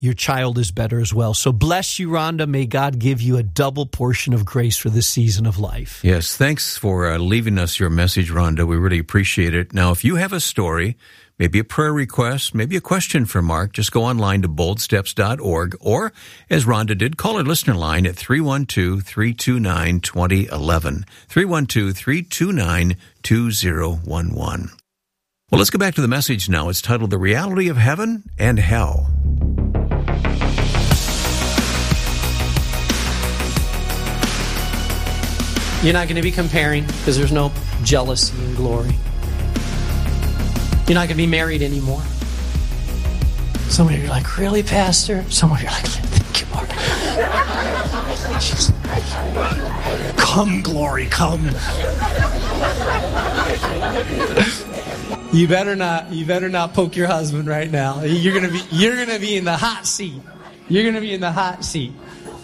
your child is better as well. So bless you, Rhonda. May God give you a double portion of grace for this season of life. Yes, thanks for leaving us your message, Rhonda. We really appreciate it. Now, if you have a story, maybe a prayer request, maybe a question for Mark, just go online to boldsteps.org, or, as Rhonda did, call our listener line at 312-329-2011, 312-329-2011. Well, let's go back to the message now. It's titled The Reality of Heaven and Hell. You're not going to be comparing because there's no jealousy and glory. You're not going to be married anymore. Some of you are like, really, Pastor? Some of you are like, thank you, Lord. Come, glory, come. You better not poke your husband right now. You're gonna be in the hot seat. You're gonna be in the hot seat.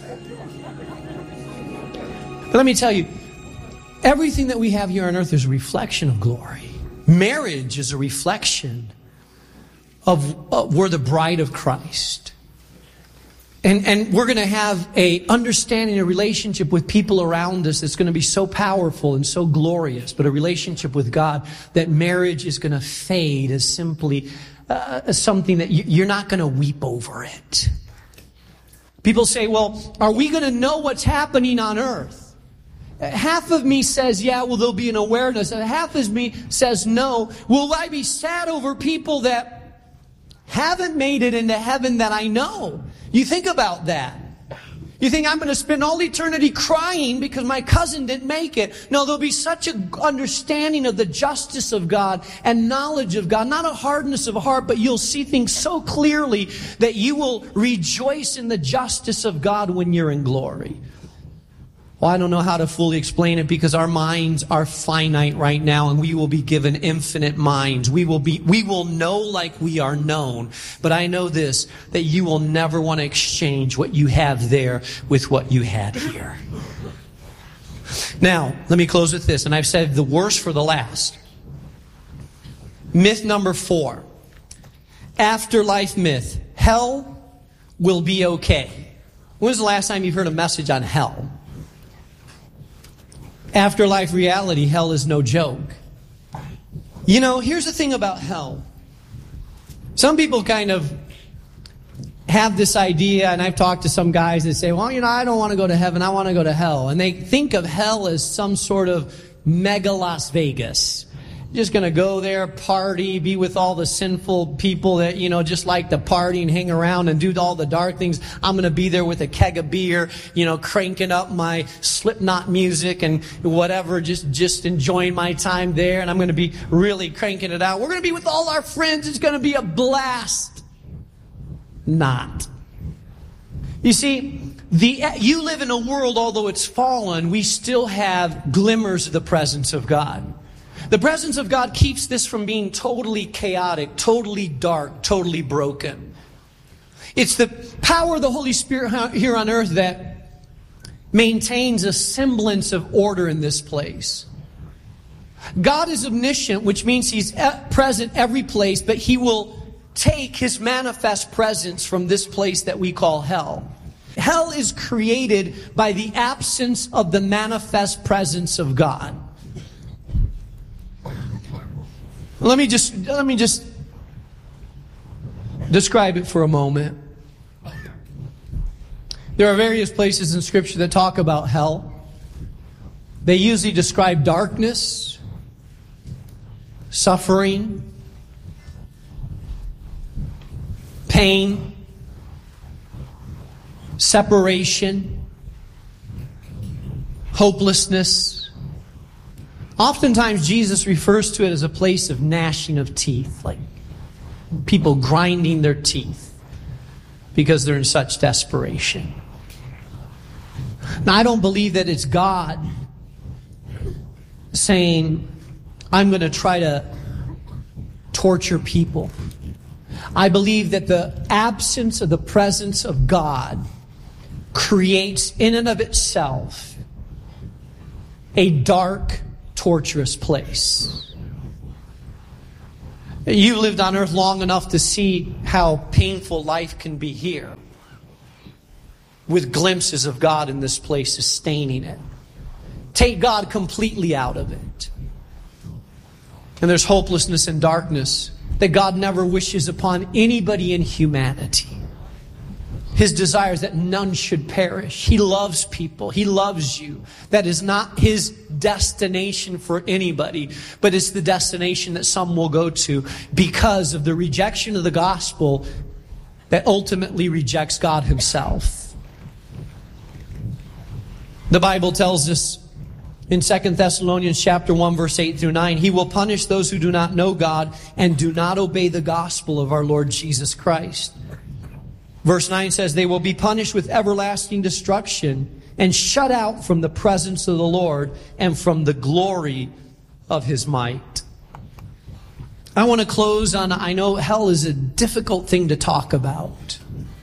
But let me tell you, everything that we have here on earth is a reflection of glory. Marriage is a reflection of we're the bride of Christ. And we're going to have a understanding, a relationship with people around us that's going to be so powerful and so glorious. But a relationship with God, that marriage is going to fade as simply something that you're not going to weep over it. People say, well, are we going to know what's happening on earth? Half of me says, yeah, well, there'll be an awareness. And half of me says, no. Will I be sad over people that haven't made it into heaven that I know? You think about that. You think I'm going to spend all eternity crying because my cousin didn't make it. No, there'll be such an understanding of the justice of God and knowledge of God. Not a hardness of heart, but you'll see things so clearly that you will rejoice in the justice of God when you're in glory. Well, I don't know how to fully explain it because our minds are finite right now, and we will be given infinite minds. We will know like we are known. But I know this, that you will never want to exchange what you have there with what you had here. Now, let me close with this, and I've said the worst for the last. Myth number 4. Afterlife myth. Hell will be okay. When was the last time you've heard a message on hell? Afterlife reality, hell is no joke. You know, here's the thing about hell. Some people kind of have this idea, and I've talked to some guys that say, well, you know, I don't want to go to heaven, I want to go to hell. And they think of hell as some sort of mega Las Vegas. Just going to go there, party, be with all the sinful people that, you know, just like to party and hang around and do all the dark things. I'm going to be there with a keg of beer, you know, cranking up my Slipknot music and whatever, just enjoying my time there. And I'm going to be really cranking it out. We're going to be with all our friends. It's going to be a blast. Not. You see, you live in a world, although it's fallen, we still have glimmers of the presence of God. The presence of God keeps this from being totally chaotic, totally dark, totally broken. It's the power of the Holy Spirit here on earth that maintains a semblance of order in this place. God is omniscient, which means He's present every place, but He will take His manifest presence from this place that we call hell. Hell is created by the absence of the manifest presence of God. Let me just describe it for a moment. There are various places in Scripture that talk about hell. They usually describe darkness, suffering, pain, separation, hopelessness. Oftentimes, Jesus refers to it as a place of gnashing of teeth, like people grinding their teeth because they're in such desperation. Now, I don't believe that it's God saying, I'm going to try to torture people. I believe that the absence of the presence of God creates in and of itself a dark, torturous place. You lived on earth long enough to see how painful life can be here, with glimpses of God in this place sustaining it. Take God completely out of it, and there's hopelessness and darkness that God never wishes upon anybody in humanity. His desire is that none should perish. He loves people. He loves you. That is not His destination for anybody, but it's the destination that some will go to because of the rejection of the gospel that ultimately rejects God Himself. The Bible tells us in 2 Thessalonians chapter 1, verse 8 through 9, He will punish those who do not know God and do not obey the gospel of our Lord Jesus Christ. Verse 9 says, they will be punished with everlasting destruction and shut out from the presence of the Lord and from the glory of His might. I want to close on, I know hell is a difficult thing to talk about.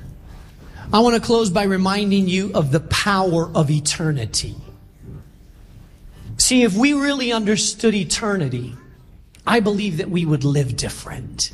I want to close by reminding you of the power of eternity. See, if we really understood eternity, I believe that we would live different.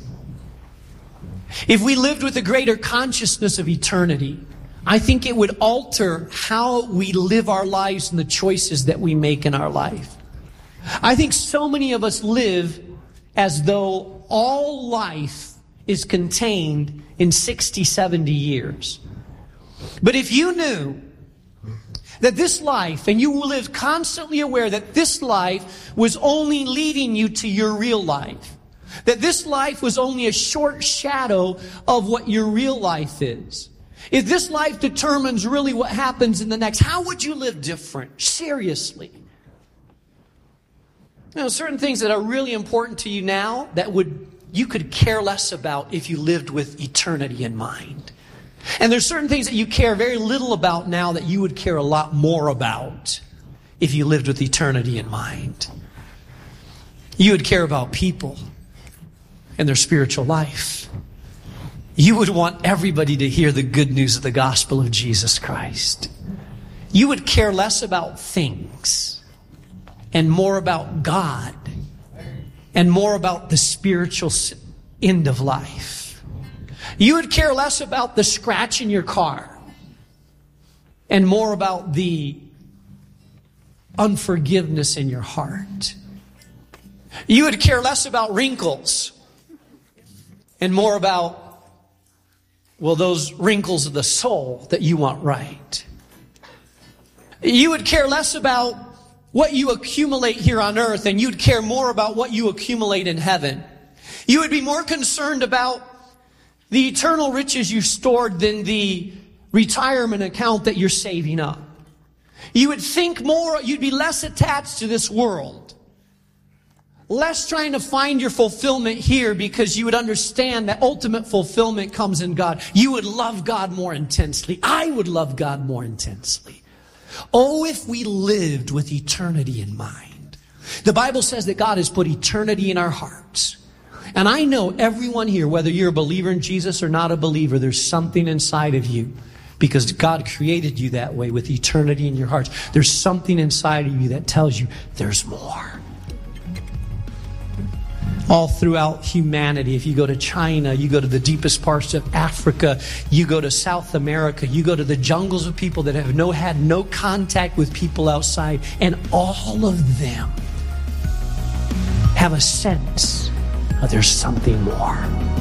If we lived with a greater consciousness of eternity, I think it would alter how we live our lives and the choices that we make in our life. I think so many of us live as though all life is contained in 60, 70 years. But if you knew that this life, and you live constantly aware that this life was only leading you to your real life, that this life was only a short shadow of what your real life is. If this life determines really what happens in the next, how would you live different? Seriously. You know, certain things that are really important to you now that you could care less about if you lived with eternity in mind. And there's certain things that you care very little about now that you would care a lot more about if you lived with eternity in mind. You would care about people and their spiritual life. You would want everybody to hear the good news of the gospel of Jesus Christ. You would care less about things and more about God and more about the spiritual end of life. You would care less about the scratch in your car and more about the unforgiveness in your heart. You would care less about wrinkles and more about, well, those wrinkles of the soul that you want right. You would care less about what you accumulate here on earth, and you'd care more about what you accumulate in heaven. You would be more concerned about the eternal riches you stored than the retirement account that you're saving up. You would think more, you'd be less attached to this world. Less trying to find your fulfillment here because you would understand that ultimate fulfillment comes in God. You would love God more intensely. I would love God more intensely. Oh, if we lived with eternity in mind. The Bible says that God has put eternity in our hearts. And I know everyone here, whether you're a believer in Jesus or not a believer, there's something inside of you because God created you that way with eternity in your hearts. There's something inside of you that tells you there's more. All throughout humanity, if you go to China, you go to the deepest parts of Africa, you go to South America, you go to the jungles of people that have had no contact with people outside, and all of them have a sense of there's something more.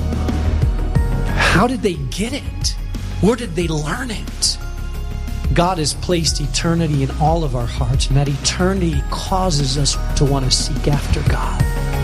How did they get it? Where did they learn it? God has placed eternity in all of our hearts, and that eternity causes us to want to seek after God.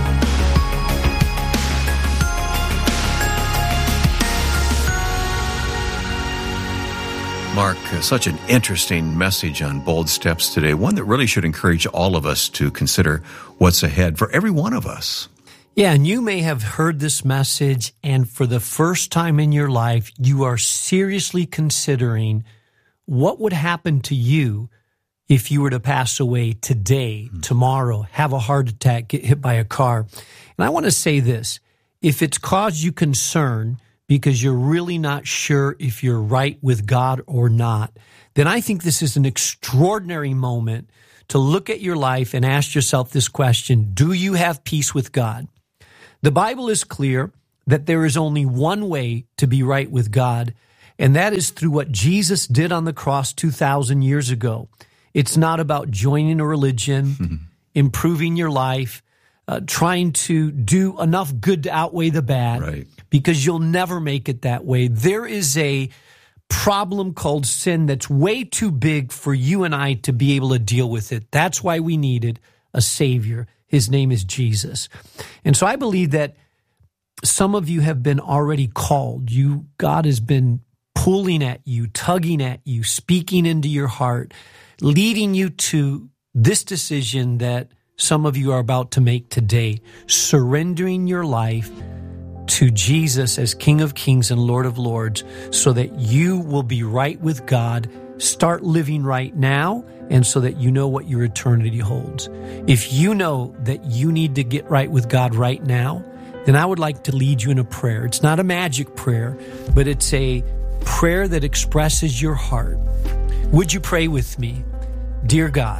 Mark, such an interesting message on Bold Steps today, one that really should encourage all of us to consider what's ahead for every one of us. Yeah, and you may have heard this message, and for the first time in your life, you are seriously considering what would happen to you if you were to pass away today, tomorrow, have a heart attack, get hit by a car. And I want to say this, if it's caused you concern because you're really not sure if you're right with God or not, then I think this is an extraordinary moment to look at your life and ask yourself this question: do you have peace with God? The Bible is clear that there is only one way to be right with God, and that is through what Jesus did on the cross 2,000 years ago. It's not about joining a religion, improving your life, trying to do enough good to outweigh the bad, right, because you'll never make it that way. There is a problem called sin that's way too big for you and I to be able to deal with it. That's why we needed a Savior. His name is Jesus. And so I believe that some of you have been already called. God has been pulling at you, tugging at you, speaking into your heart, leading you to this decision that some of you are about to make today, surrendering your life to Jesus as King of Kings and Lord of Lords so that you will be right with God, start living right now, and so that you know what your eternity holds. If you know that you need to get right with God right now, then I would like to lead you in a prayer. It's not a magic prayer, but it's a prayer that expresses your heart. Would you pray with me? Dear God,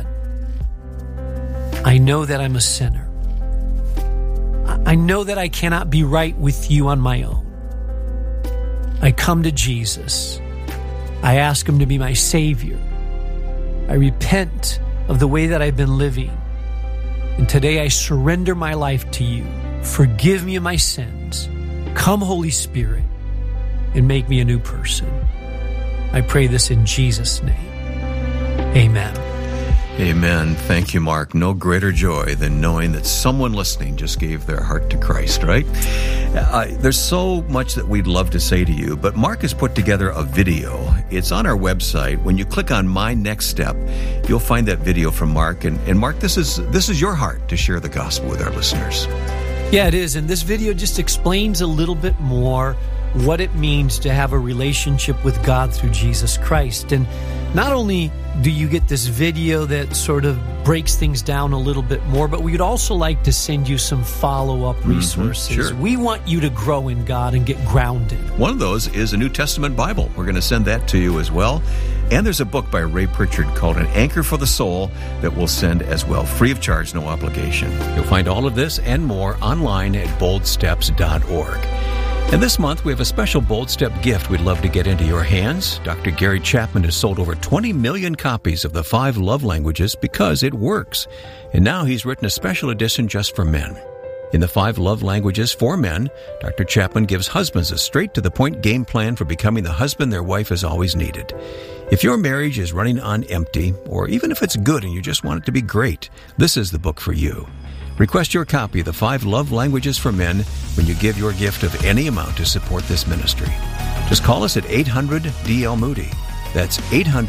I know that I'm a sinner. I know that I cannot be right with you on my own. I come to Jesus. I ask him to be my Savior. I repent of the way that I've been living. And today I surrender my life to you. Forgive me of my sins. Come, Holy Spirit, and make me a new person. I pray this in Jesus' name. Amen. Amen. Thank you, Mark. No greater joy than knowing that someone listening just gave their heart to Christ, right? There's so much that we'd love to say to you, but Mark has put together a video. It's on our website. When you click on My Next Step, you'll find that video from Mark. And Mark, this is your heart to share the gospel with our listeners. Yeah, it is. And this video just explains a little bit more what it means to have a relationship with God through Jesus Christ. And not only do you get this video that sort of breaks things down a little bit more, but we'd also like to send you some follow-up resources. Sure. We want you to grow in God and get grounded. One of those is a New Testament Bible. We're going to send that to you as well. And there's a book by Ray Pritchard called An Anchor for the Soul that we'll send as well, free of charge, no obligation. You'll find all of this and more online at boldsteps.org. And this month, we have a special Bold Step gift we'd love to get into your hands. Dr. Gary Chapman has sold over 20 million copies of the 5 Love Languages because it works. And now he's written a special edition just for men. In the 5 Love Languages for Men, Dr. Chapman gives husbands a straight-to-the-point game plan for becoming the husband their wife has always needed. If your marriage is running on empty, or even if it's good and you just want it to be great, this is the book for you. Request your copy of the 5 Love Languages for Men when you give your gift of any amount to support this ministry. Just call us at 800-DL-MOODY. That's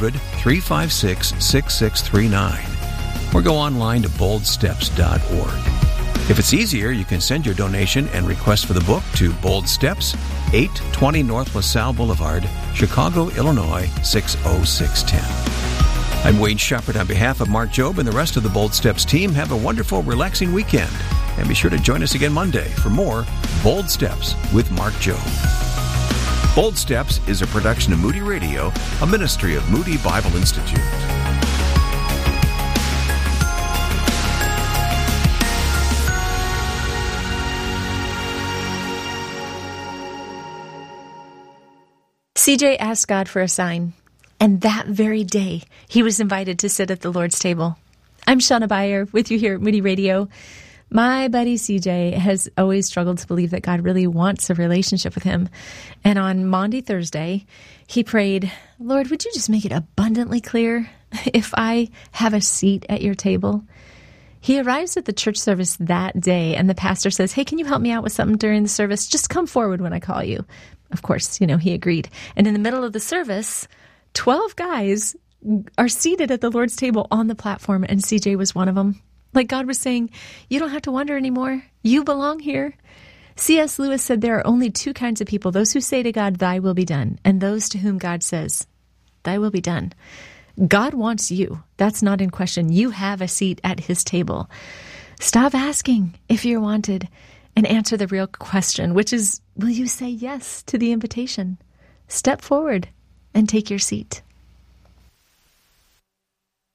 800-356-6639. Or go online to boldsteps.org. If it's easier, you can send your donation and request for the book to Bold Steps, 820 North LaSalle Boulevard, Chicago, Illinois, 60610. I'm Wayne Shepherd on behalf of Mark Jobe and the rest of the Bold Steps team. Have a wonderful, relaxing weekend. And be sure to join us again Monday for more Bold Steps with Mark Jobe. Bold Steps is a production of Moody Radio, a ministry of Moody Bible Institute. CJ asked God for a sign. And that very day, he was invited to sit at the Lord's table. I'm Shauna Beyer with you here at Moody Radio. My buddy CJ has always struggled to believe that God really wants a relationship with him. And on Maundy Thursday, he prayed, Lord, would you just make it abundantly clear if I have a seat at your table? He arrives at the church service that day, and the pastor says, hey, can you help me out with something during the service? Just come forward when I call you. Of course, he agreed. And in the middle of the service, 12 guys are seated at the Lord's table on the platform, and CJ was one of them. Like God was saying, you don't have to wonder anymore. You belong here. C.S. Lewis said there are only 2 kinds of people, those who say to God, thy will be done, and those to whom God says, thy will be done. God wants you. That's not in question. You have a seat at his table. Stop asking if you're wanted and answer the real question, which is, will you say yes to the invitation? Step forward and take your seat.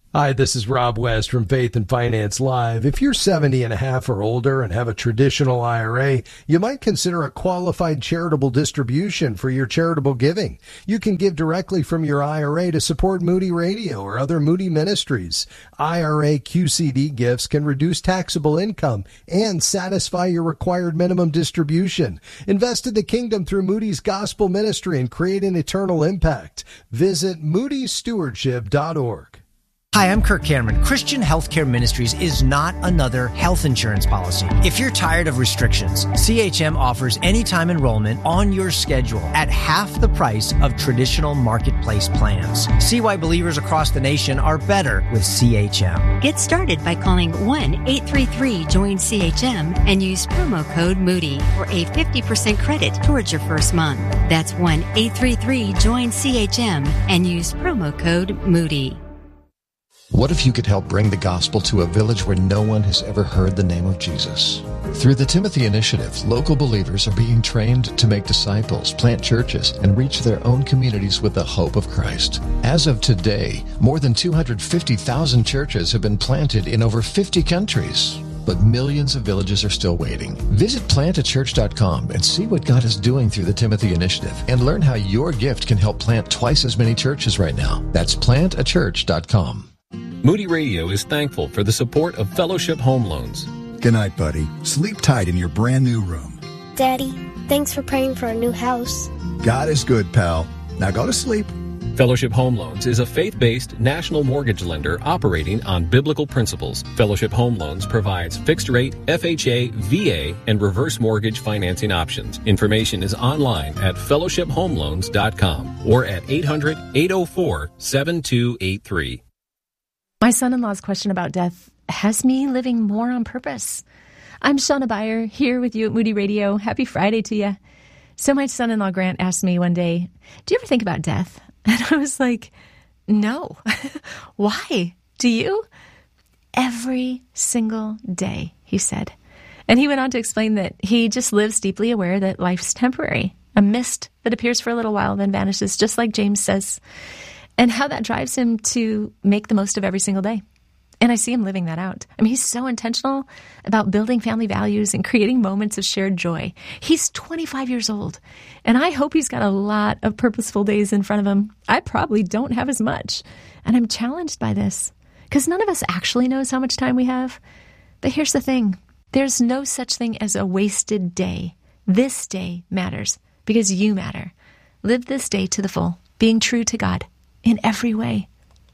Hi, this is Rob West from Faith and Finance Live. If you're 70 and a half or older and have a traditional IRA, you might consider a qualified charitable distribution for your charitable giving. You can give directly from your IRA to support Moody Radio or other Moody ministries. IRA QCD gifts can reduce taxable income and satisfy your required minimum distribution. Invest in the kingdom through Moody's Gospel Ministry and create an eternal impact. Visit moodystewardship.org. Hi, I'm Kirk Cameron. Christian Healthcare Ministries is not another health insurance policy. If you're tired of restrictions, CHM offers anytime enrollment on your schedule at half the price of traditional marketplace plans. See why believers across the nation are better with CHM. Get started by calling 1-833-JOIN-CHM and use promo code Moody for a 50% credit towards your first month. That's 1-833-JOIN-CHM and use promo code Moody. What if you could help bring the gospel to a village where no one has ever heard the name of Jesus? Through the Timothy Initiative, local believers are being trained to make disciples, plant churches, and reach their own communities with the hope of Christ. As of today, more than 250,000 churches have been planted in over 50 countries. But millions of villages are still waiting. Visit plantachurch.com and see what God is doing through the Timothy Initiative and learn how your gift can help plant twice as many churches right now. That's plantachurch.com. Moody Radio is thankful for the support of Fellowship Home Loans. Good night, buddy. Sleep tight in your brand new room. Daddy, thanks for praying for a new house. God is good, pal. Now go to sleep. Fellowship Home Loans is a faith-based national mortgage lender operating on biblical principles. Fellowship Home Loans provides fixed-rate, FHA, VA, and reverse mortgage financing options. Information is online at fellowshiphomeloans.com or at 800-804-7283. My son-in-law's question about death has me living more on purpose. I'm Shauna Beyer, here with you at Moody Radio. Happy Friday to you. So my son-in-law Grant asked me one day, do you ever think about death? And I was like, no. Why? Do you? Every single day, he said. And he went on to explain that he just lives deeply aware that life's temporary, a mist that appears for a little while, then vanishes, just like James says. And how that drives him to make the most of every single day. And I see him living that out. I mean, he's so intentional about building family values and creating moments of shared joy. He's 25 years old, and I hope he's got a lot of purposeful days in front of him. I probably don't have as much, and I'm challenged by this because none of us actually knows how much time we have. But here's the thing. There's no such thing as a wasted day. This day matters because you matter. Live this day to the full, being true to God in every way.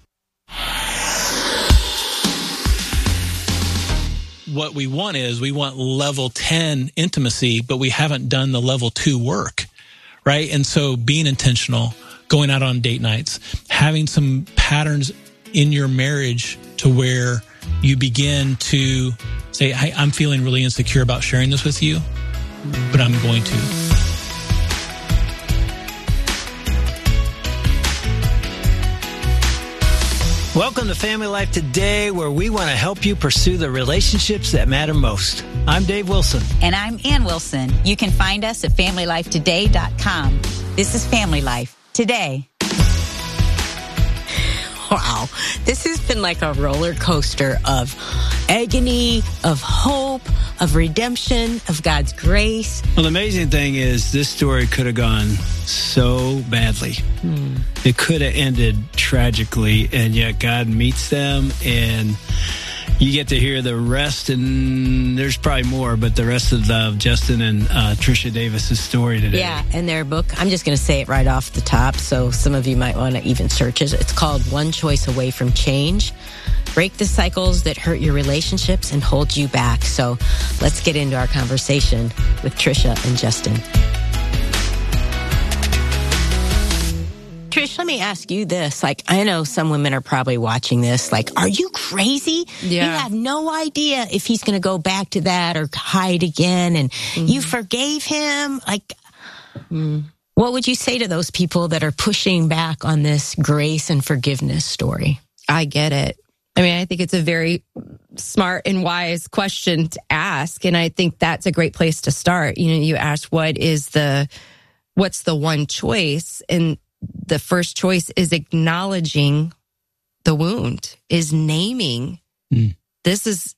What we want level 10 intimacy, but we haven't done the level 2 work, right? And so being intentional, going out on date nights, having some patterns in your marriage to where you begin to say, hey, I'm feeling really insecure about sharing this with you, but I'm going to. Welcome to Family Life Today, where we want to help you pursue the relationships that matter most. I'm Dave Wilson. And I'm Ann Wilson. You can find us at FamilyLifeToday.com. This is Family Life Today. Wow, this has been like a roller coaster of agony, of hope, of redemption, of God's grace. Well, the amazing thing is this story could have gone so badly. It could have ended tragically, and yet God meets them, and you get to hear the rest, and there's probably more, but the rest of Justin and Tricia Davis's story today. Yeah, and their book, I'm just going to say it right off the top, so some of you might want to even search it. It's called One Choice Away from Change. Break the cycles that hurt your relationships and hold you back. So let's get into our conversation with Tricia and Justin. Trish, let me ask you this. Like, I know some women are probably watching this. Like, are you crazy? Yeah. You have no idea if he's going to go back to that or hide again. And you forgave him. Like, what would you say to those people that are pushing back on this grace and forgiveness story? I get it. I mean, I think it's a very smart and wise question to ask. And I think that's a great place to start. You know, you asked what's the one choice? And the first choice is acknowledging the wound, is naming. This is,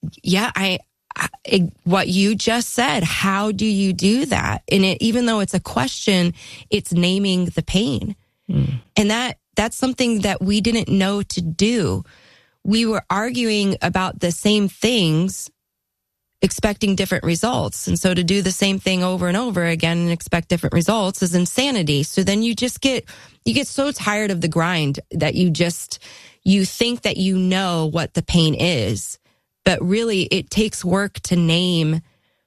what you just said. How do you do that? And even though it's a question, it's naming the pain. And that's something that we didn't know to do. We were arguing about the same things, expecting different results. And so to do the same thing over and over again and expect different results is insanity. So then you get so tired of the grind that you think that you know what the pain is. But really, it takes work to name.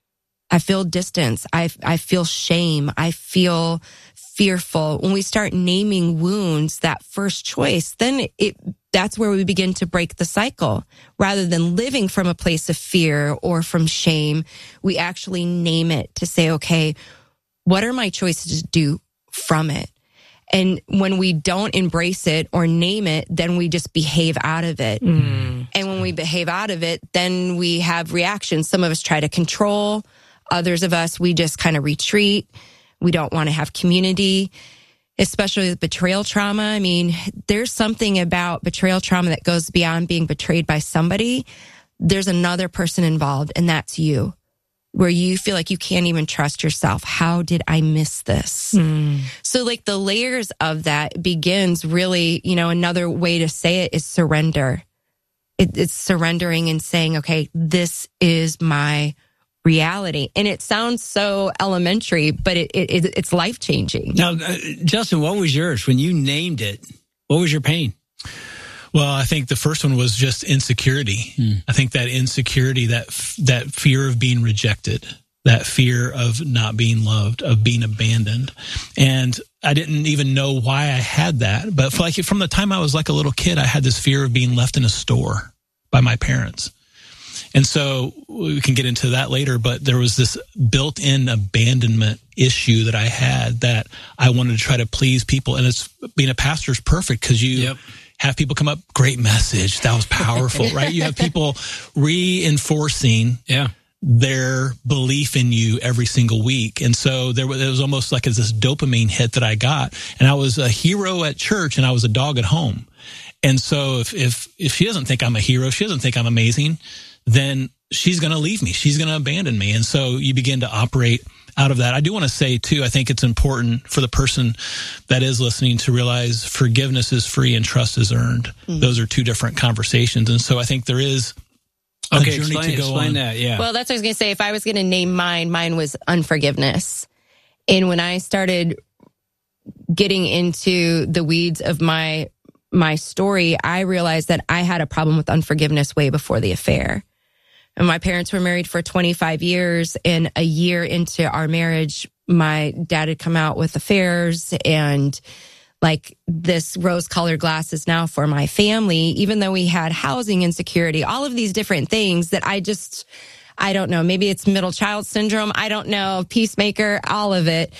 I feel distance. I feel shame. I feel fearful. When we start naming wounds, that first choice, then that's where we begin to break the cycle. Rather than living from a place of fear or from shame, we actually name it to say, okay, what are my choices to do from it? And when we don't embrace it or name it, then we just behave out of it. And when we behave out of it, then we have reactions. Some of us try to control. Others of us, we just kind of retreat. We don't want to have community, especially with betrayal trauma. I mean, there's something about betrayal trauma that goes beyond being betrayed by somebody. There's another person involved, and that's you, where you feel like you can't even trust yourself. How did I miss this? So like the layers of that begins really, another way to say it is surrender. It's surrendering and saying, okay, this is my reality. And it sounds so elementary, but it's life-changing. Now, Justin, what was yours? When you named it, what was your pain? Well, I think the first one was just insecurity. I think that insecurity, that fear of being rejected, that fear of not being loved, of being abandoned. And I didn't even know why I had that. But from the time I was like a little kid, I had this fear of being left in a store by my parents. And so we can get into that later, but there was this built-in abandonment issue that I had, that I wanted to try to please people. And being a pastor is perfect because you have people come up, great message. That was powerful, right? You have people reinforcing their belief in you every single week. And so it was almost like this dopamine hit that I got. And I was a hero at church and I was a dog at home. And so if she doesn't think I'm a hero, she doesn't think I'm amazing, then she's going to leave me. She's going to abandon me. And so you begin to operate out of that. I do want to say, too, I think it's important for the person that is listening to realize forgiveness is free and trust is earned. Those are two different conversations. And so I think there is a journey to go on. That, Well, that's what I was going to say. If I was going to name mine was unforgiveness. And when I started getting into the weeds of my story, I realized that I had a problem with unforgiveness way before the affair. And my parents were married for 25 years, and a year into our marriage, my dad had come out with affairs and like this rose-colored glasses now for my family, even though we had housing insecurity, all of these different things that I don't know, maybe it's middle child syndrome, I don't know, peacemaker, all of it.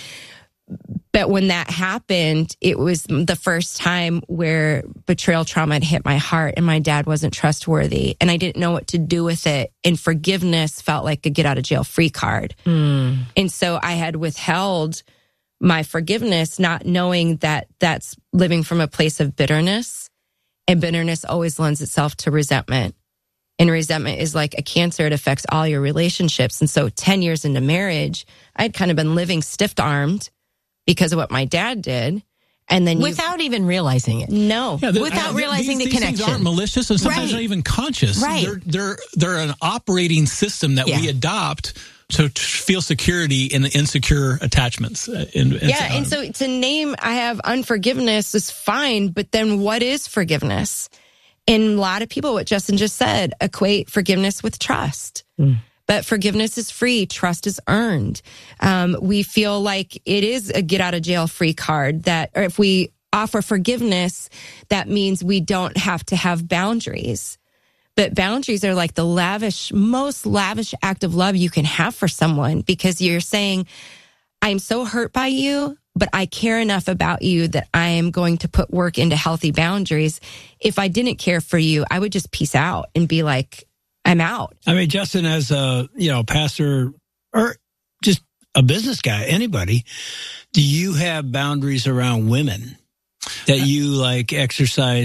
But when that happened, it was the first time where betrayal trauma had hit my heart and my dad wasn't trustworthy and I didn't know what to do with it. And forgiveness felt like a get out of jail free card. And so I had withheld my forgiveness, not knowing that that's living from a place of bitterness. And bitterness always lends itself to resentment. And resentment is like a cancer. It affects all your relationships. And so 10 years into marriage, I'd kind of been living stiff-armed because of what my dad did. And then without even realizing it. No. Yeah, without realizing the connection. These things aren't malicious and sometimes not even conscious. Right. They're an operating system that we adopt to feel security in the insecure attachments. And so to name, I have unforgiveness is fine, but then what is forgiveness? And a lot of people, what Justin just said, equate forgiveness with trust. But forgiveness is free. Trust is earned. We feel like it is a get out of jail free card or if we offer forgiveness, that means we don't have to have boundaries. But boundaries are like the most lavish act of love you can have for someone because you're saying, I'm so hurt by you, but I care enough about you that I am going to put work into healthy boundaries. If I didn't care for you, I would just peace out and be like, I'm out. I mean, Justin, as a pastor or just a business guy, anybody, do you have boundaries around women that you like exercise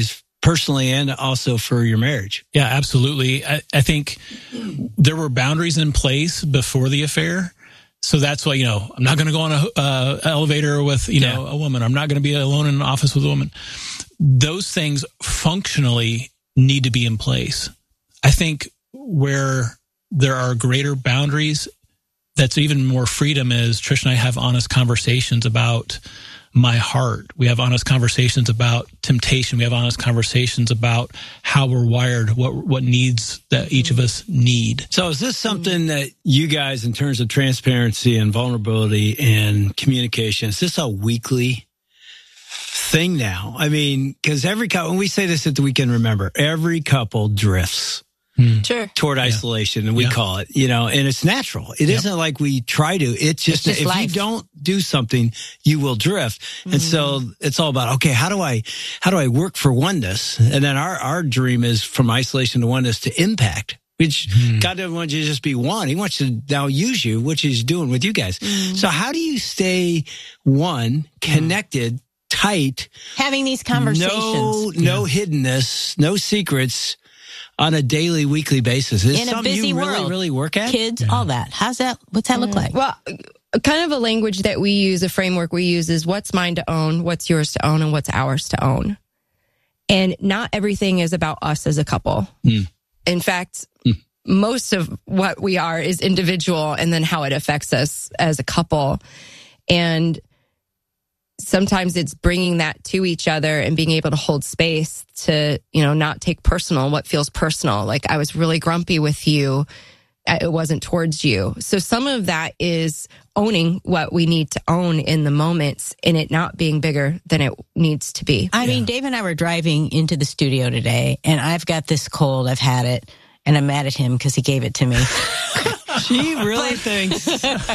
personally and also for your marriage. Yeah, absolutely. I think there were boundaries in place before the affair. So that's why, I'm not going to go on a elevator with, a woman. I'm not going to be alone in an office with a woman. Those things functionally need to be in place. I think where there are greater boundaries, that's even more freedom is Trish and I have honest conversations about my heart. We have honest conversations about temptation. We have honest conversations about how we're wired, what needs that each of us need. So is this something that you guys, in terms of transparency and vulnerability and communication, is this a weekly thing now? I mean, because every couple, when we say this at the Weekend Remember, every couple drifts. Sure. Toward isolation, and we call it, and it's natural. It isn't like we try to. It's just if life. You don't do something, you will drift. And so it's all about, okay, how do I work for oneness? And then our dream is from isolation to oneness to impact, which God doesn't want you to just be one. He wants to now use you, which he's doing with you guys. So how do you stay one, connected, tight, having these conversations? No hiddenness, no secrets. On a daily, weekly basis. Is in a busy you world, really work at? Kids, all that. What's that look like? Well, kind of a language that we use, a framework we use is what's mine to own, what's yours to own, and what's ours to own. And not everything is about us as a couple. In fact, most of what we are is individual and then how it affects us as a couple. And sometimes it's bringing that to each other and being able to hold space to, not take personal what feels personal. Like I was really grumpy with you. It wasn't towards you. So some of that is owning what we need to own in the moments and it not being bigger than it needs to be. I mean, Dave and I were driving into the studio today and I've got this cold. I've had it and I'm mad at him because he gave it to me. She really thinks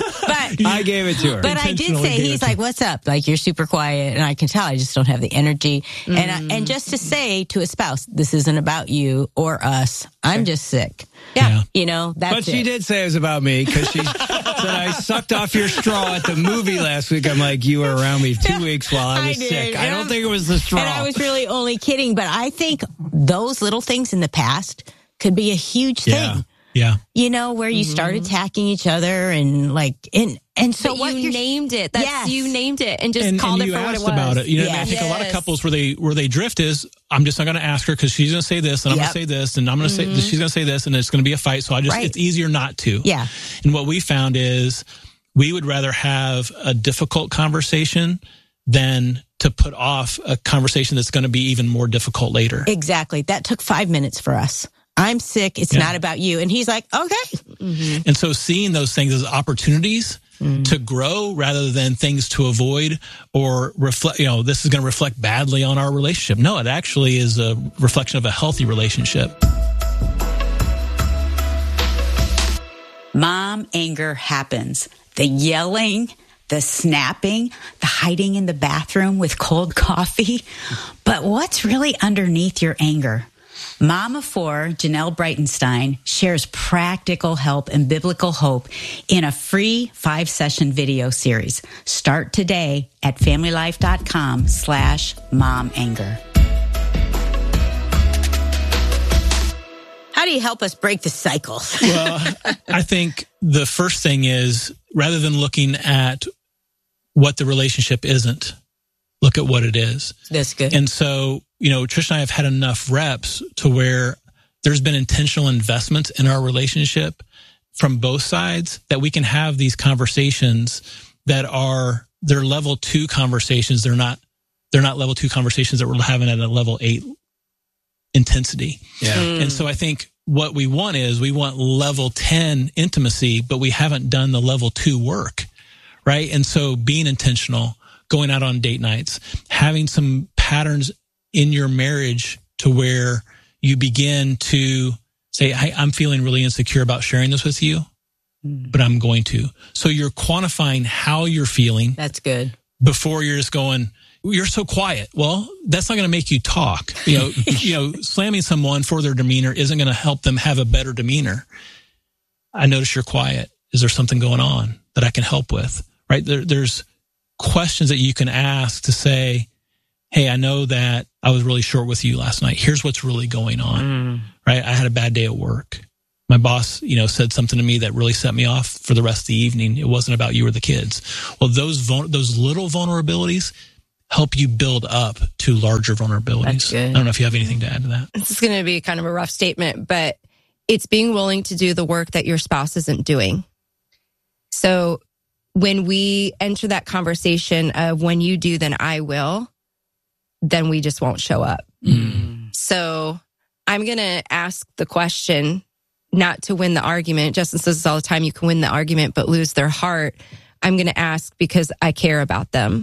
I gave it to her. But I did say, he's like, what's up? Like, you're super quiet. And I can tell I just don't have the energy. And just to say to a spouse, this isn't about you or us. I'm just sick. Yeah. That's But she did say it was about me because she said I sucked off your straw at the movie last week. I'm like, you were around me 2 weeks while I was sick. I don't think it was the straw. And I was really only kidding. But I think those little things in the past could be a huge thing. Yeah. Where you start attacking each other and so what you named it. You named it and just called it for what it was. About it. I think a lot of couples where they drift is I'm just not going to ask her because she's going to say this and I'm going to say this and I'm going to say she's going to say this and it's going to be a fight. So it's easier not to. Yeah. And what we found is we would rather have a difficult conversation than to put off a conversation that's going to be even more difficult later. Exactly. That took 5 minutes for us. I'm sick. It's not about you. And he's like, okay. And so seeing those things as opportunities to grow rather than things to avoid or reflect, this is going to reflect badly on our relationship. No, it actually is a reflection of a healthy relationship. Mom anger happens. The yelling, the snapping, the hiding in the bathroom with cold coffee. But what's really underneath your anger? Mom of Four, Janelle Breitenstein, shares practical help and biblical hope in a free 5-session video series. Start today at familylife.com/momanger. How do you help us break the cycle? Well, I think the first thing is rather than looking at what the relationship isn't, look at what it is. That's good. And so, Trish and I have had enough reps to where there's been intentional investments in our relationship from both sides that we can have these conversations that they're level 2 conversations. They're not level 2 conversations that we're having at a level 8 intensity. Yeah. And so I think what we want is we want level 10 intimacy, but we haven't done the level 2 work. Right. And so being intentional, going out on date nights, having some patterns in your marriage to where you begin to say, I'm feeling really insecure about sharing this with you, but I'm going to. So you're quantifying how you're feeling. That's good. Before you're just going, you're so quiet. Well, that's not going to make you talk. Slamming someone for their demeanor isn't going to help them have a better demeanor. I notice you're quiet. Is there something going on that I can help with? Right? There's questions that you can ask to say, hey, I know that I was really short with you last night. Here's what's really going on, right? I had a bad day at work. My boss, said something to me that really set me off for the rest of the evening. It wasn't about you or the kids. Well, those little vulnerabilities help you build up to larger vulnerabilities. That's good. I don't know if you have anything to add to that. This is going to be kind of a rough statement, but it's being willing to do the work that your spouse isn't doing. So when we enter that conversation of when you do, then I will, then we just won't show up. So I'm going to ask the question, not to win the argument. Justin says this all the time, you can win the argument, but lose their heart. I'm going to ask because I care about them.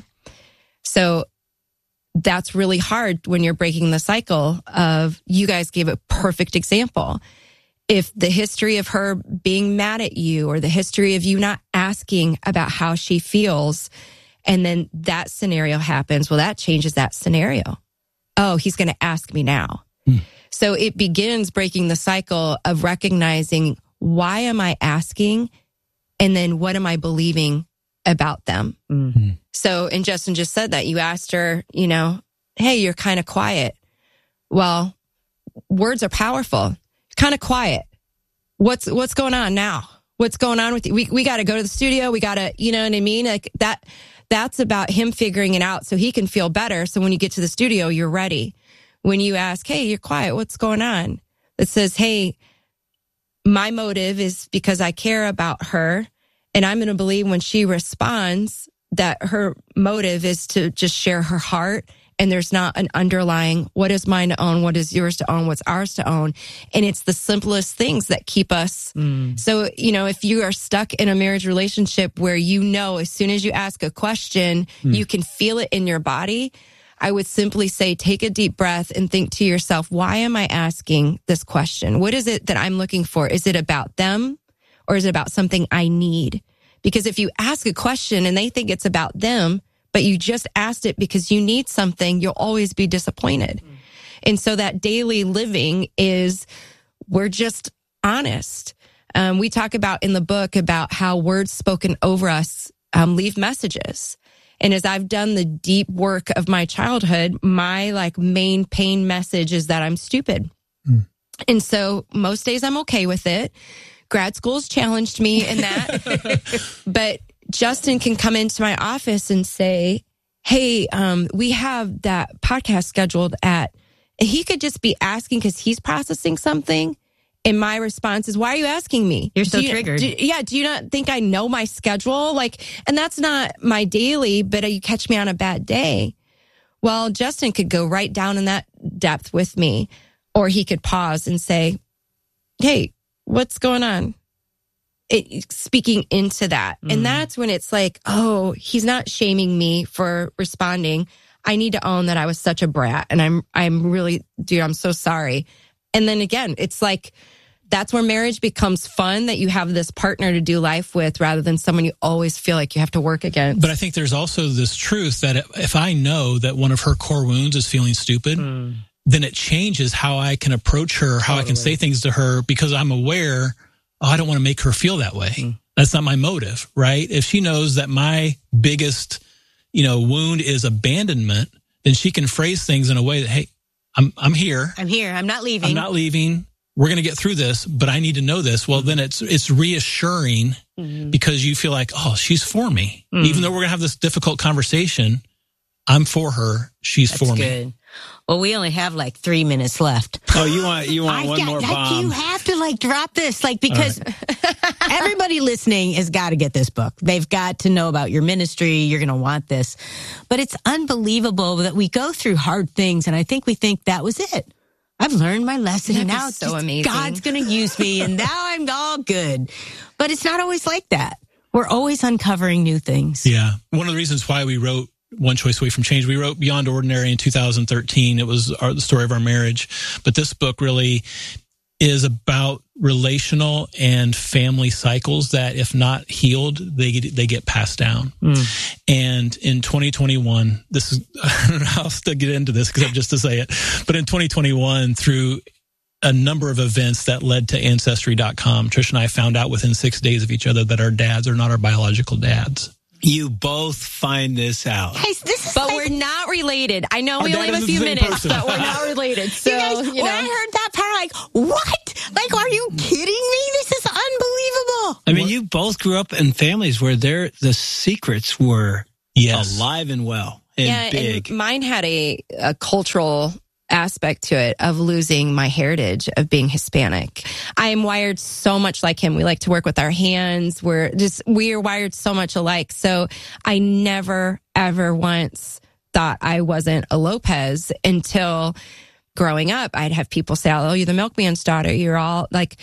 So that's really hard when you're breaking the cycle of, you guys gave a perfect example. If the history of her being mad at you, or the history of you not asking about how she feels, and then that scenario happens, well, that changes that scenario. Oh, he's going to ask me now. So it begins breaking the cycle of recognizing, why am I asking? And then what am I believing about them? So, and Justin just said that. You asked her, hey, you're kind of quiet. Well, words are powerful. Kind of quiet. What's going on now? What's going on with you? We got to go to the studio. We got to, you know what I mean? Like that's about him figuring it out so he can feel better. So when you get to the studio, you're ready. When you ask, hey, you're quiet, what's going on? It says, hey, my motive is because I care about her. And I'm going to believe when she responds that her motive is to just share her heart. And there's not an underlying, what is mine to own? What is yours to own? What's ours to own? And it's the simplest things that keep us. So, if you are stuck in a marriage relationship where as soon as you ask a question, you can feel it in your body, I would simply say, take a deep breath and think to yourself, why am I asking this question? What is it that I'm looking for? Is it about them, or is it about something I need? Because if you ask a question and they think it's about them, but you just asked it because you need something, you'll always be disappointed. And so that daily living is, we're just honest. We talk about in the book about how words spoken over us leave messages. And as I've done the deep work of my childhood, my main pain message is that I'm stupid. And so most days I'm okay with it. Grad school's challenged me in that. But Justin can come into my office and say, hey, we have that podcast scheduled at, and he could just be asking because he's processing something. And my response is, why are you asking me? You're so triggered. Do you not think I know my schedule? And that's not my daily, but you catch me on a bad day. Well, Justin could go right down in that depth with me, or he could pause and say, hey, what's going on? Speaking into that. And that's when it's like, oh, he's not shaming me for responding. I need to own that I was such a brat. And I'm really, dude, I'm so sorry. And then again, it's like, that's where marriage becomes fun, that you have this partner to do life with rather than someone you always feel like you have to work against. But I think there's also this truth that if I know that one of her core wounds is feeling stupid, then it changes how I can approach her, how I can say things to her, because I'm aware, I don't want to make her feel that way. That's not my motive, right? If she knows that my biggest, wound is abandonment, then she can phrase things in a way that, hey, I'm here. I'm here. I'm not leaving. I'm not leaving. We're going to get through this, but I need to know this. Well, then it's reassuring because you feel like, oh, she's for me. Even though we're going to have this difficult conversation, I'm for her. She's for me. Good. Well, we only have 3 minutes left. Oh, you want one more bomb? You have to drop this, because everybody listening has got to get this book. They've got to know about your ministry. You're going to want this. But it's unbelievable that we go through hard things, and I think we think that was it. I've learned my lesson, and now it's so amazing. God's going to use me, and now I'm all good. But it's not always like that. We're always uncovering new things. Yeah. One of the reasons why we wrote One Choice Away from Change, we wrote Beyond Ordinary in 2013. It was the story of our marriage. But this book really is about relational and family cycles that, if not healed, they get passed down. And in 2021, I don't know how else to get into this because I'm just to say it, but in 2021, through a number of events that led to Ancestry.com, Trish and I found out within 6 days of each other that our dads are not our biological dads. You both find this out. Guys, this is But we're not related. I know we only have a few minutes, but we're not related. So, you guys, when I heard that part, I'm like, what? Like, are you kidding me? This is unbelievable. I mean, you both grew up in families where the secrets were alive and well and big. And mine had a cultural aspect to it of losing my heritage of being Hispanic. I am wired so much like him. We like to work with our hands. We are wired so much alike. So I never, ever once thought I wasn't a Lopez until growing up. I'd have people say, oh, you're the milkman's daughter. You're all like,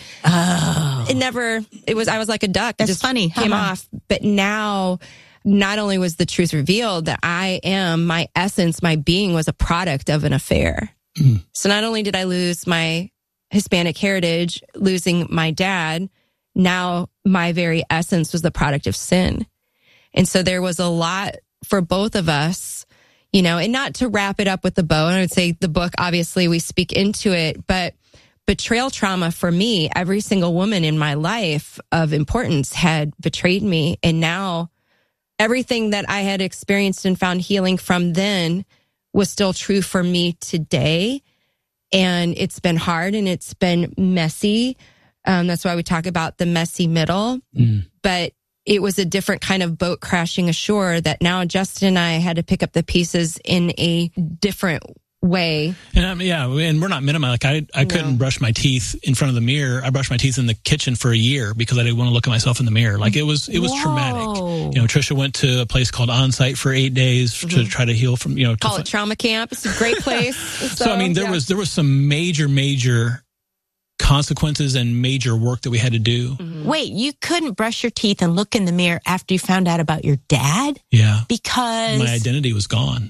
I was like a duck. That's just funny. Came off. But now, not only was the truth revealed that my essence, my being was a product of an affair. So not only did I lose my Hispanic heritage, losing my dad, now my very essence was the product of sin. And so there was a lot for both of us, and not to wrap it up with the bow. And I would say the book, obviously we speak into it, but betrayal trauma for me, every single woman in my life of importance had betrayed me. And now everything that I had experienced and found healing from then was still true for me today. And it's been hard and it's been messy. That's why we talk about the messy middle. But it was a different kind of boat crashing ashore that now Justin and I had to pick up the pieces in a different way. And and we're not minimizing. Like I couldn't brush my teeth in front of the mirror. I brushed my teeth in the kitchen for a year because I didn't want to look at myself in the mirror. Like it was traumatic. Trisha went to a place called Onsite for 8 days to try to heal from, Call it trauma camp. It's a great place. So I mean, there was some major consequences and major work that we had to do. Wait, you couldn't brush your teeth and look in the mirror after you found out about your dad? Yeah. Because my identity was gone.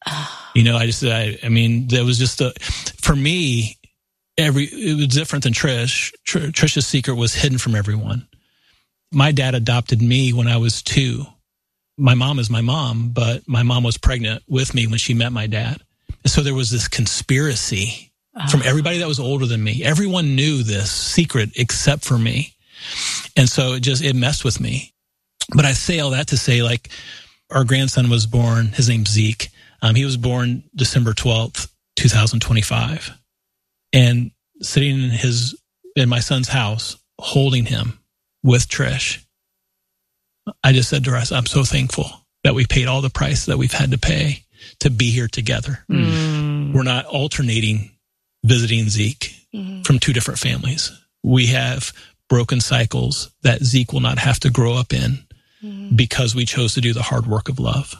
I mean, there was just for me, it was different than Trish. Trish's secret was hidden from everyone. My dad adopted me when I was 2. My mom is my mom, but my mom was pregnant with me when she met my dad. And so there was this conspiracy from everybody that was older than me. Everyone knew this secret except for me. And so it messed with me. But I say all that to say, like, our grandson was born, his name's Zeke. He was born December 12th, 2025. And sitting in my son's house, holding him with Trish, I just said to her, I'm so thankful that we paid all the price that we've had to pay to be here together. We're not alternating visiting Zeke from 2 different families. We have broken cycles that Zeke will not have to grow up in because we chose to do the hard work of love.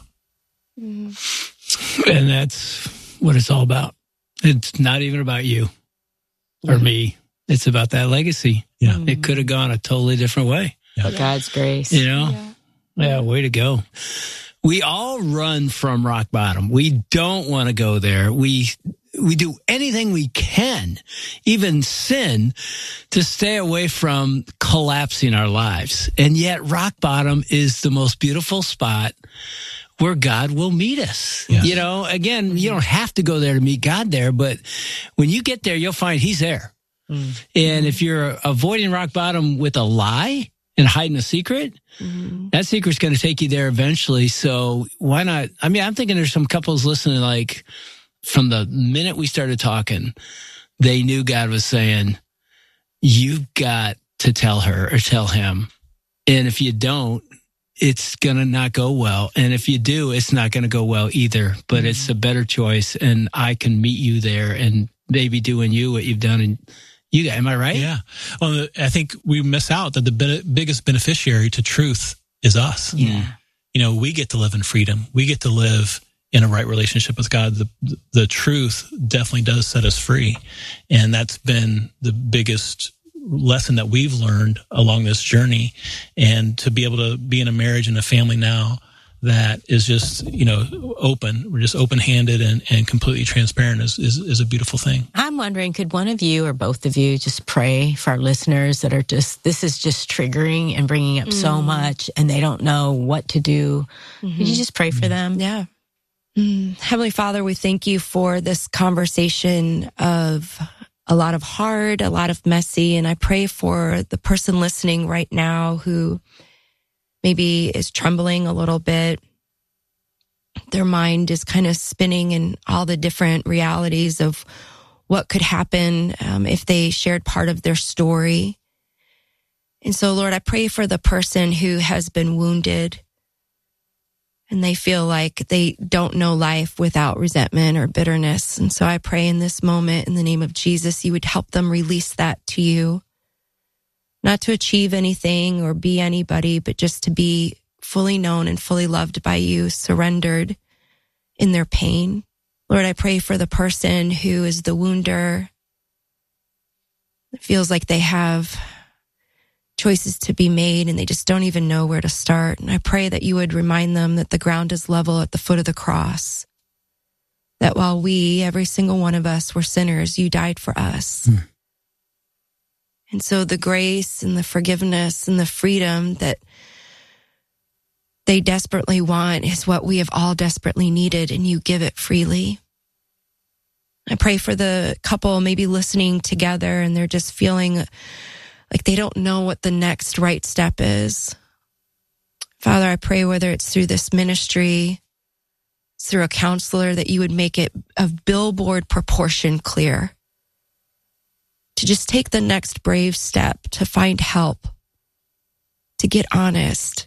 And that's what it's all about. It's not even about you or me. It's about that legacy. Yeah. It could have gone a totally different way. For God's grace. Yeah, way to go. We all run from rock bottom. We don't want to go there. We do anything we can, even sin, to stay away from collapsing our lives. And yet rock bottom is the most beautiful spot where God will meet us. Yes. Again, you don't have to go there to meet God there, but when you get there, you'll find he's there. And if you're avoiding rock bottom with a lie and hiding a secret, that secret's going to take you there eventually. So why not? I mean, I'm thinking there's some couples listening, like, from the minute we started talking, they knew God was saying, you've got to tell her or tell him. And if you don't, it's going to not go well. And if you do, it's not going to go well either. But it's a better choice. And I can meet you there and maybe doing you what you've done. And you, am I right? Yeah. Well, I think we miss out that the biggest beneficiary to truth is us. Yeah. We get to live in freedom. We get to live in a right relationship with God. The truth definitely does set us free. And that's been the biggest lesson that we've learned along this journey. And to be able to be in a marriage and a family now that is just, open, we're just open-handed and completely transparent is a beautiful thing. I'm wondering, could one of you or both of you just pray for our listeners that are this is just triggering and bringing up so much and they don't know what to do? Could you just pray for them? Yeah. Heavenly Father, we thank you for this conversation of a lot of hard, a lot of messy, and I pray for the person listening right now who maybe is trembling a little bit. Their mind is kind of spinning in all the different realities of what could happen if they shared part of their story. And so, Lord, I pray for the person who has been wounded and they feel like they don't know life without resentment or bitterness. And so I pray in this moment, in the name of Jesus, you would help them release that to you, not to achieve anything or be anybody, but just to be fully known and fully loved by you, surrendered in their pain. Lord, I pray for the person who is the wounder. It feels like they have choices to be made and they just don't even know where to start. And I pray that you would remind them that the ground is level at the foot of the cross. That while we, every single one of us, were sinners, you died for us. And so the grace and the forgiveness and the freedom that they desperately want is what we have all desperately needed, and you give it freely. I pray for the couple maybe listening together and they're just feeling like they don't know what the next right step is. Father, I pray whether it's through this ministry, through a counselor, that you would make it of billboard proportion clear. To just take the next brave step, to find help, to get honest,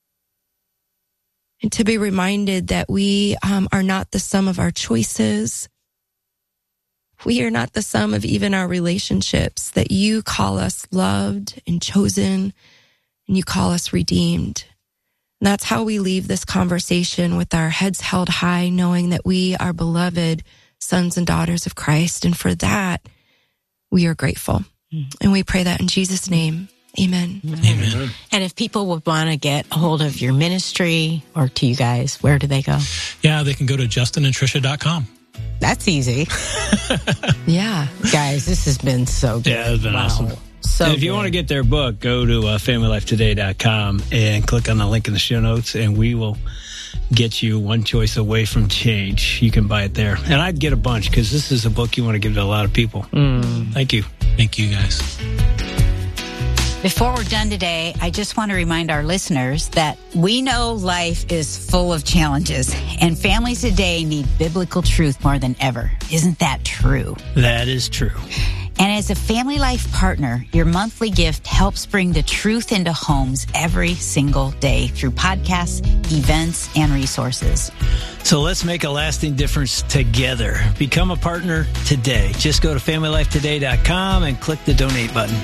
and to be reminded that we are not the sum of our choices. We are not the sum of even our relationships, that you call us loved and chosen, and you call us redeemed. And that's how we leave this conversation, with our heads held high, knowing that we are beloved sons and daughters of Christ. And for that, we are grateful. And we pray that in Jesus' name. Amen. Amen. And if people would want to get a hold of your ministry or to you guys, where do they go? Yeah, they can go to justinandtricia.com. That's easy. Yeah. Guys, this has been so good. Yeah, it's been awesome. So and if you want to get their book, go to familylifetoday.com and click on the link in the show notes, and we will get you one choice away from change. You can buy it there. And I'd get a bunch, because this is a book you want to give to a lot of people. Thank you. Thank you, guys. Before we're done today, I just want to remind our listeners that we know life is full of challenges, and families today need biblical truth more than ever. Isn't that true? That is true. And as a Family Life partner, your monthly gift helps bring the truth into homes every single day through podcasts, events, and resources. So let's make a lasting difference together. Become a partner today. Just go to familylifetoday.com and click the donate button.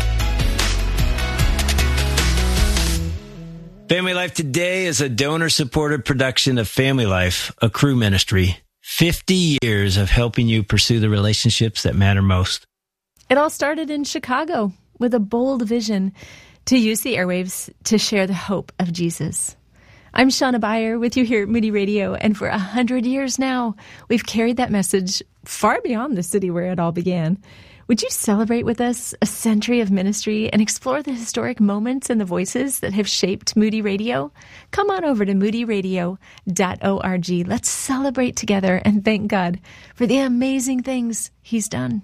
Family Life Today is a donor-supported production of Family Life, a Cru ministry. 50 years of helping you pursue the relationships that matter most. It all started in Chicago with a bold vision to use the airwaves to share the hope of Jesus. I'm Shauna Beyer with you here at Moody Radio, and for 100 years now, we've carried that message far beyond the city where it all began. Would you celebrate with us a century of ministry and explore the historic moments and the voices that have shaped Moody Radio? Come on over to moodyradio.org. Let's celebrate together and thank God for the amazing things He's done.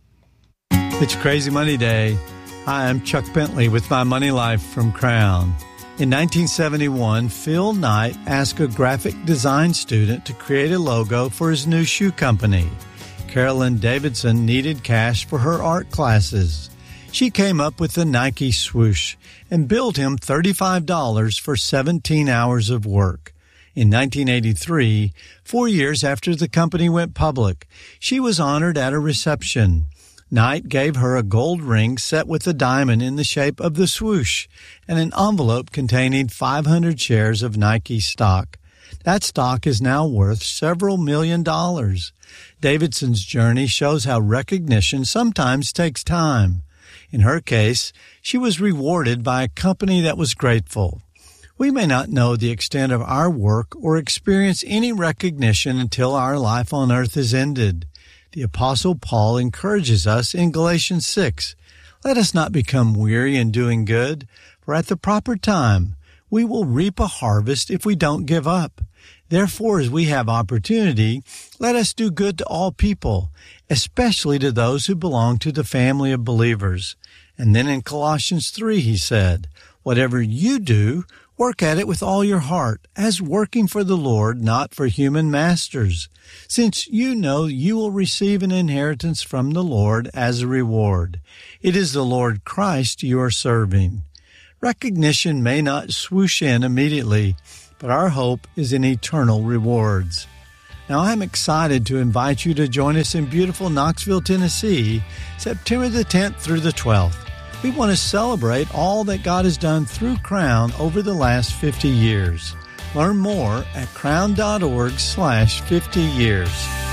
It's Crazy Money Day. Hi, I'm Chuck Bentley with My Money Life from Crown. In 1971, Phil Knight asked a graphic design student to create a logo for his new shoe company. Carolyn Davidson needed cash for her art classes. She came up with the Nike swoosh and billed him $35 for 17 hours of work. In 1983, 4 years after the company went public, she was honored at a reception. Knight gave her a gold ring set with a diamond in the shape of the swoosh and an envelope containing 500 shares of Nike stock. That stock is now worth several $1 million. Davidson's journey shows how recognition sometimes takes time. In her case, she was rewarded by a company that was grateful. We may not know the extent of our work or experience any recognition until our life on earth is ended. The Apostle Paul encourages us in Galatians 6, "Let us not become weary in doing good, for at the proper time we will reap a harvest if we don't give up. Therefore, as we have opportunity, let us do good to all people, especially to those who belong to the family of believers." And then in Colossians 3, he said, "Whatever you do, Work at it with all your heart, as working for the Lord, not for human masters, since you know you will receive an inheritance from the Lord as a reward. It is the Lord Christ you are serving. Recognition may not swoosh in immediately, but our hope is in eternal rewards. Now, I'm excited to invite you to join us in beautiful Knoxville, Tennessee, September the 10th through the 12th. We want to celebrate all that God has done through Crown over the last 50 years. Learn more at crown.org/50 years.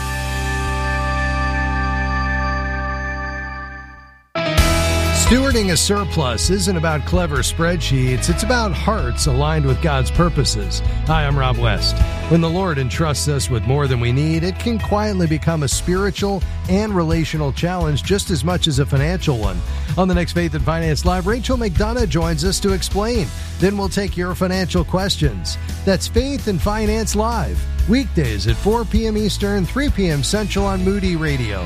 Stewarding a surplus isn't about clever spreadsheets. It's about hearts aligned with God's purposes. Hi, I'm Rob West. When the Lord entrusts us with more than we need, it can quietly become a spiritual and relational challenge just as much as a financial one. On the next Faith and Finance Live, Rachel McDonough joins us to explain. Then we'll take your financial questions. That's Faith and Finance Live, weekdays at 4 p.m. Eastern, 3 p.m. Central on Moody Radio.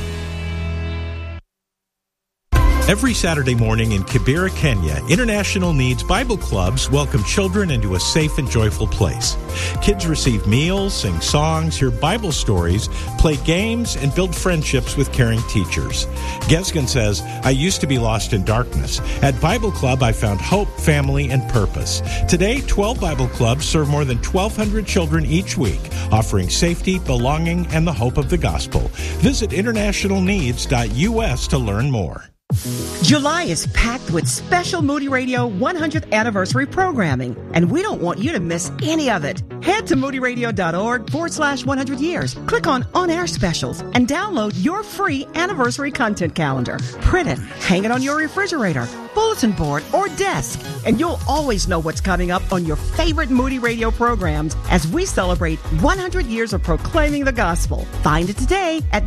Every Saturday morning in Kibera, Kenya, International Needs Bible Clubs welcome children into a safe and joyful place. Kids receive meals, sing songs, hear Bible stories, play games, and build friendships with caring teachers. Gesgen says, I used to be lost in darkness. At Bible Club, I found hope, family, and purpose. Today, 12 Bible Clubs serve more than 1,200 children each week, offering safety, belonging, and the hope of the gospel. Visit internationalneeds.us to learn more. July is packed with special Moody Radio 100th anniversary programming, and we don't want you to miss any of it. Head to moodyradio.org/100 years. Click on air specials and download your free anniversary content calendar. Print it, hang it on your refrigerator, bulletin board, or desk, and you'll always know what's coming up on your favorite Moody Radio programs as we celebrate 100 years of proclaiming the gospel. Find it today at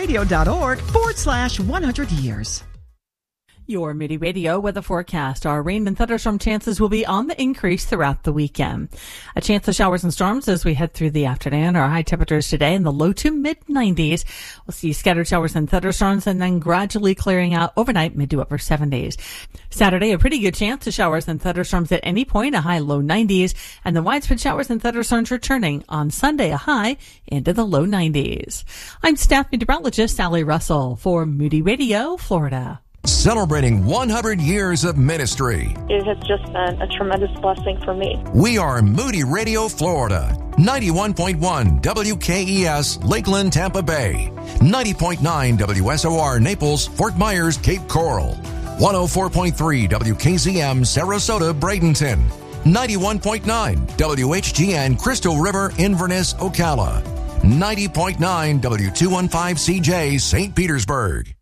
moodyradio.org/100 years. Your Moody Radio weather forecast. Our rain and thunderstorm chances will be on the increase throughout the weekend. A chance of showers and storms as we head through the afternoon. Our high temperatures today in the low to mid-90s. We'll see scattered showers and thunderstorms and then gradually clearing out overnight, mid to upper 70s. Saturday, a pretty good chance of showers and thunderstorms at any point, a high low 90s. And the widespread showers and thunderstorms returning on Sunday, a high into the low 90s. I'm staff meteorologist Sally Russell for Moody Radio, Florida. Celebrating 100 years of ministry. It has just been a tremendous blessing for me. We are Moody Radio, Florida. 91.1 WKES, Lakeland, Tampa Bay. 90.9 WSOR, Naples, Fort Myers, Cape Coral. 104.3 WKZM, Sarasota, Bradenton. 91.9 WHGN, Crystal River, Inverness, Ocala. 90.9 W215CJ, St. Petersburg.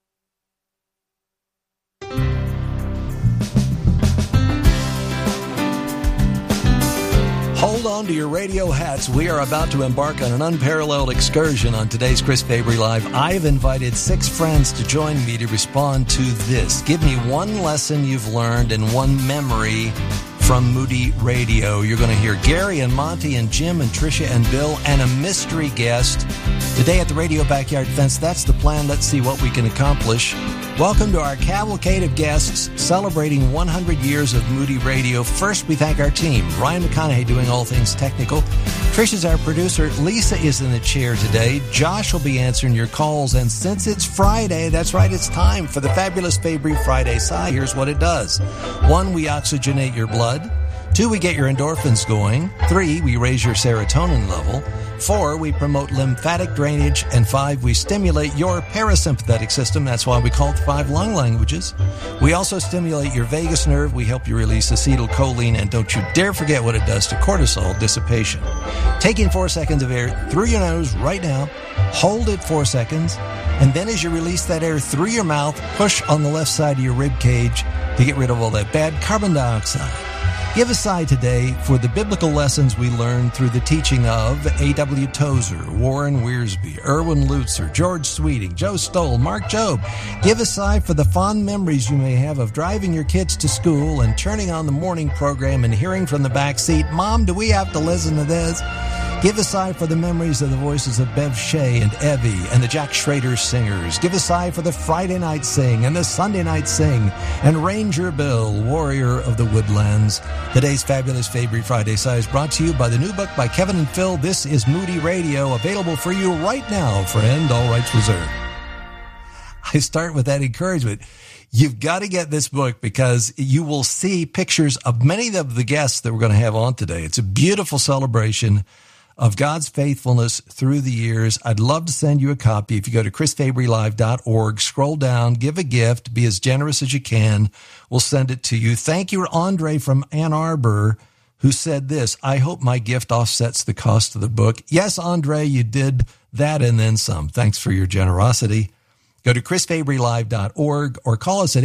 Hold on to your radio hats. We are about to embark on an unparalleled excursion on today's Chris Fabry Live. I've invited 6 friends to join me to respond to this. Give me one lesson you've learned and one memory from Moody Radio. You're going to hear Gary and Monty and Jim and Tricia and Bill and a mystery guest today at the Radio Backyard Fence. That's the plan. Let's see what we can accomplish. Welcome to our cavalcade of guests celebrating 100 years of Moody Radio. First, we thank our team. Ryan McConaughey doing all things technical. Tricia's our producer. Lisa is in the chair today. Josh will be answering your calls. And since it's Friday, that's right, it's time for the fabulous Fabry Friday Sigh. Here's what it does. 1, we oxygenate your blood. 2, we get your endorphins going. 3, we raise your serotonin level. 4, we promote lymphatic drainage. And 5, we stimulate your parasympathetic system. That's why we call it 5 lung languages. We also stimulate your vagus nerve. We help you release acetylcholine. And don't you dare forget what it does to cortisol dissipation. Taking 4 seconds of air through your nose right now. Hold it 4 seconds. And then as you release that air through your mouth, push on the left side of your rib cage to get rid of all that bad carbon dioxide. Give a sigh today for the biblical lessons we learned through the teaching of A.W. Tozer, Warren Wiersbe, Erwin Lutzer, George Sweeting, Joe Stoll, Mark Jobe. Give a sigh for the fond memories you may have of driving your kids to school and turning on the morning program and hearing from the back seat, Mom, do we have to listen to this? Give aside for the memories of the voices of Bev Shea and Evie and the Jack Schrader Singers. Give aside for the Friday Night Sing and the Sunday Night Sing and Ranger Bill, Warrior of the Woodlands. Today's fabulous Fabry Friday size brought to you by the new book by Kevin and Phil. This is Moody Radio, available for you right now, friend. All rights reserved. I start with that encouragement. You've got to get this book because you will see pictures of many of the guests that we're going to have on today. It's a beautiful celebration of God's faithfulness through the years. I'd love to send you a copy. If you go to chrisfabrylive.org, scroll down, give a gift, be as generous as you can. We'll send it to you. Thank you, Andre from Ann Arbor, who said this: I hope my gift offsets the cost of the book. Yes, Andre, you did that and then some. Thanks for your generosity. Go to chrisfabrylive.org or call us at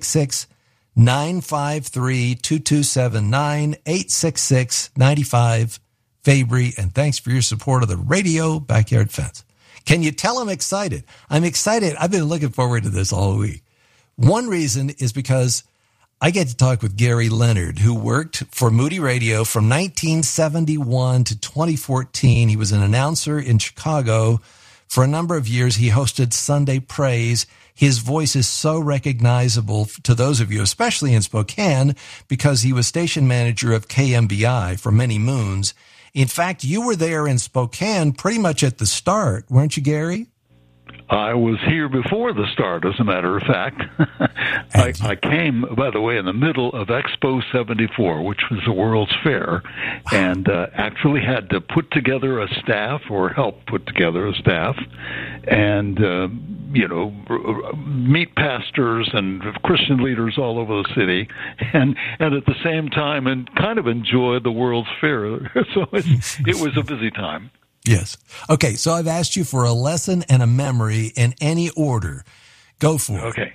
866-953-2279, 866-95 Fabry, and thanks for your support of the Radio Backyard Fence. Can you tell I'm excited? I'm excited. I've been looking forward to this all week. One reason is because I get to talk with Gary Leonard, who worked for Moody Radio from 1971 to 2014. He was an announcer in Chicago. For a number of years, he hosted Sunday Praise. His voice is so recognizable to those of you, especially in Spokane, because he was station manager of KMBI for many moons. In fact, you were there in Spokane pretty much at the start, weren't you, Gary? I was here before the start, as a matter of fact. I came, by the way, in the middle of Expo 74, which was the World's Fair, and actually had to put together a staff or help put together a staff and, meet pastors and Christian leaders all over the city and at the same time and kind of enjoy the World's Fair. So it was a busy time. Yes. Okay, so I've asked you for a lesson and a memory in any order. Go for it. Okay.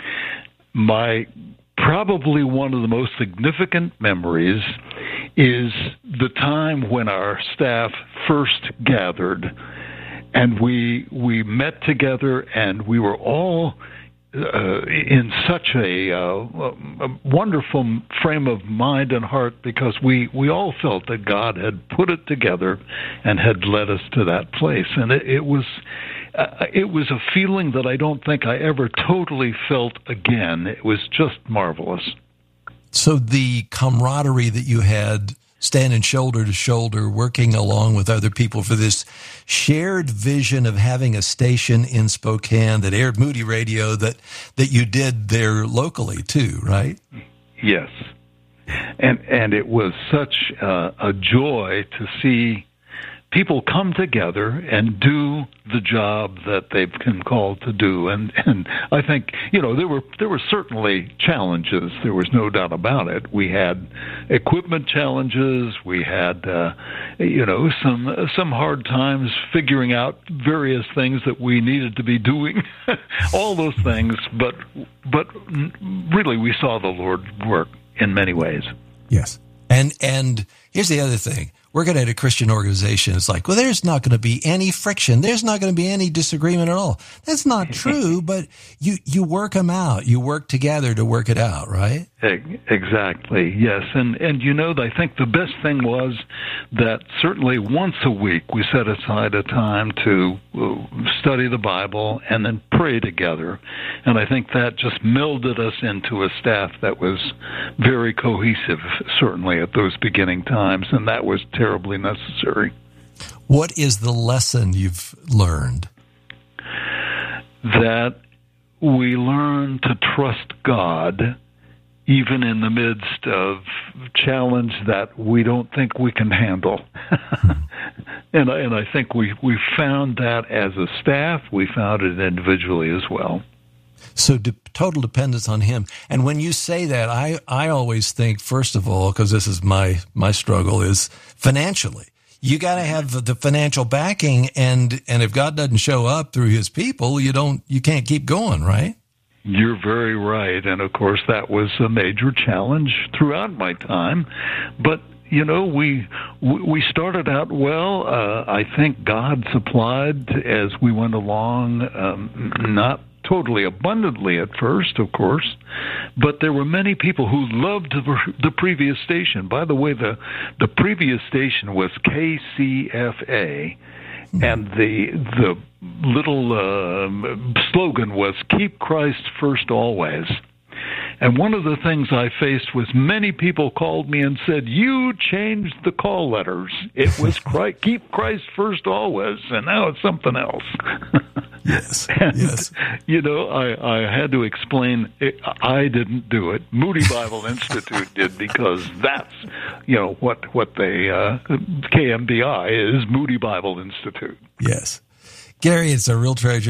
Probably one of the most significant memories is the time when our staff first gathered, and we met together, and we were all in such a wonderful frame of mind and heart, because we all felt that God had put it together and had led us to that place. And it was a feeling that I don't think I ever totally felt again. It was just marvelous. So the camaraderie that you had, standing shoulder to shoulder, working along with other people for this shared vision of having a station in Spokane that aired Moody Radio that you did there locally too, right? Yes. And it was such a joy to see people come together and do the job that they've been called to do. And I think, there were certainly challenges. There was no doubt about it. We had equipment challenges. We had, some hard times figuring out various things that we needed to be doing, all those things. But really, we saw the Lord work in many ways. Yes. And here's the other thing. Working at a Christian organization, it's like, well, there's not going to be any friction. There's not going to be any disagreement at all. That's not true, but you work them out. You work together to work it out, right? Exactly, yes. And I think the best thing was that certainly once a week we set aside a time to study the Bible and then pray together. And I think that just melded us into a staff that was very cohesive, certainly at those beginning times, and that was terribly necessary. What is the lesson you've learned? That we learn to trust God even in the midst of challenge that we don't think we can handle. And I think we found that as a staff. We found it individually as well. So total dependence on Him. And when you say that, I always think, first of all, because this is my struggle, is financially. You got to have the financial backing, and if God doesn't show up through His people, you can't keep going, right? You're very right. And of course, that was a major challenge throughout my time. But we started out well. I think God supplied as we went along, not totally abundantly at first, of course, but there were many people who loved the previous station. By the way, the previous station was KCFA, and the little slogan was "Keep Christ First Always." And one of the things I faced was many people called me and said, "You changed the call letters. It was Keep Christ First Always, and now it's something else." Yes. And, yes. I had to explain I didn't do it. Moody Bible Institute did, because that's, what they, KMBI is Moody Bible Institute. Yes. Gary, it's a real treasure